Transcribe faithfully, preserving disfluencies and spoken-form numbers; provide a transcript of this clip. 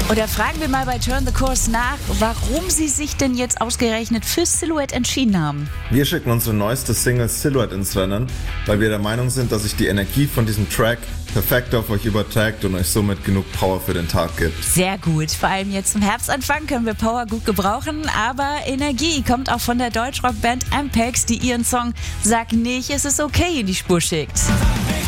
Oder fragen wir mal bei Turn the Course nach, warum sie sich denn jetzt ausgerechnet für Silhouette entschieden haben. Wir schicken unsere neueste Single Silhouette ins Rennen, weil wir der Meinung sind, dass sich die Energie von diesem Track perfekt auf euch überträgt und euch somit genug Power für den Tag gibt. Sehr gut. Vor allem jetzt zum Herbstanfang können wir Power gut gebrauchen, aber Energie kommt auch von der Deutschrockband Ampex, die ihren Song Sag nicht, es ist okay in die Spur schickt.